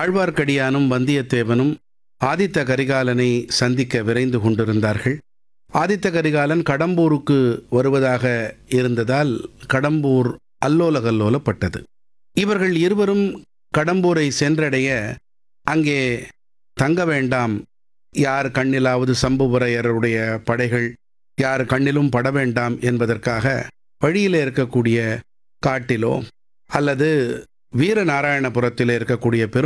ஆழ்வார்க்கடியானும் வந்தியத்தேவனும் ஆதித்த கரிகாலனை சந்திக்க விரைந்து கொண்டிருந்தார்கள். ஆதித்த கரிகாலன் கடம்பூருக்கு வருவதாக இருந்ததால் கடம்பூர் அல்லோலகல்லோலப்பட்டது. இவர்கள் இருவரும் கடம்பூரை சென்றடைய அங்கே தங்க வேண்டாம், யார் கண்ணிலாவது சம்புவரையருடைய படைகள் யார் கண்ணிலும் பட வேண்டாம் என்பதற்காக வழியில் இருக்கக்கூடிய காட்டிலோ அல்லது வீரநாராயணபுரத்தில் இருக்கக்கூடிய